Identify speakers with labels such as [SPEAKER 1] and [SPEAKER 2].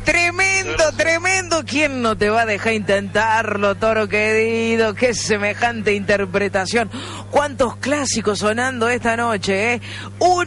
[SPEAKER 1] Tremendo. ¿Quién no te va a dejar intentarlo, Toro querido? Qué semejante interpretación. Cuántos clásicos sonando esta noche, ¿eh?